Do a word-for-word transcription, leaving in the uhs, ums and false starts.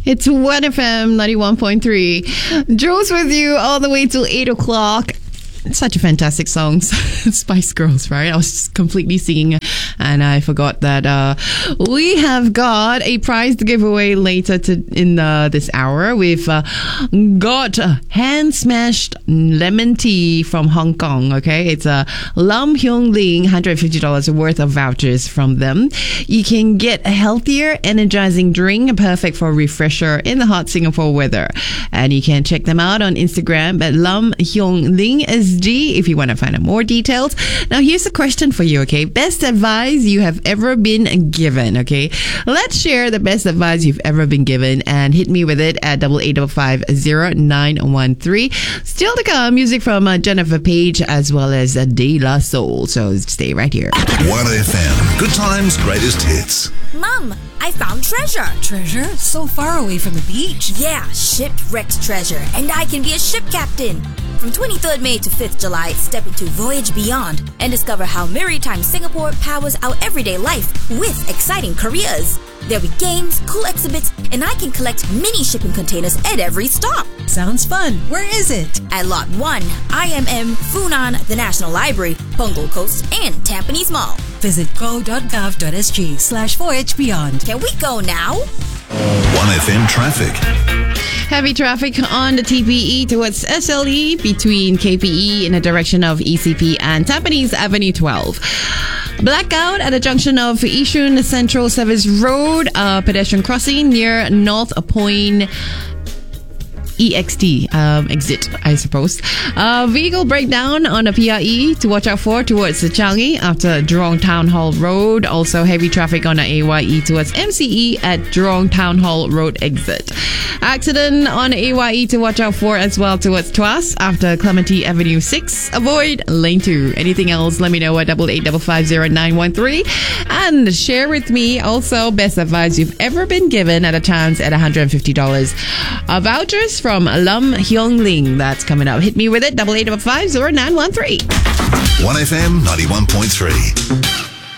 It's one F M ninety-one point three. Jules with you all the way till eight o'clock. Such a fantastic song. Spice Girls, right? I was just completely singing and I forgot that uh, we have got a prize to give away later to, in uh, this hour. We've uh, got hand smashed lemon tea from Hong Kong, okay? It's a Lam Hyung Ling, one hundred fifty dollars worth of vouchers from them. You can get a healthier, energizing drink, perfect for a refresher in the hot Singapore weather. And you can check them out on Instagram at Lam Hyung Ling S D if you want to find out more details. Now, here's a question for you, okay? Best advice you have ever been given, okay? Let's share the best advice you've ever been given and hit me with it at double eight double five zero nine one three. Still to come, music from uh, Jennifer Page as well as uh, De La Soul. So stay right here. one F M. Good times, greatest hits. Mom, I found treasure. Treasure? So far away from the beach. Yeah, shipwrecked treasure. And I can be a ship captain. From twenty-third May to fifth July, step into Voyage Beyond and discover how Maritime Singapore powers our everyday life with exciting careers. There'll be games, cool exhibits, and I can collect mini shipping containers at every stop. Sounds fun. Where is it? At Lot one, I M M, Funan, the National Library, Punggol Coast, and Tampines Mall. Visit go.gov.sg slash voyage beyond. Can we go now? one F M traffic. Heavy traffic on the T P E towards S L E between K P E in the direction of E C P and Tampines Avenue twelve. Blackout at the junction of Yishun Central Service Road, uh, pedestrian crossing near North Point E X T um, exit, I suppose. Uh, vehicle breakdown on the P R E to watch out for towards the Changi after Jurong Town Hall Road. Also heavy traffic on the A Y E towards M C E at Jurong Town Hall Road exit. Accident on A Y E to watch out for as well towards Tuas after Clementi Avenue six. Avoid lane two. Anything else, let me know at double eight double five zero nine one three. And share with me also best advice you've ever been given at a chance at one hundred fifty dollars. Uh, vouchers from Lam Hyung Ling. That's coming up. Hit me with it. double eight double five zero nine one three. one F M ninety-one point three.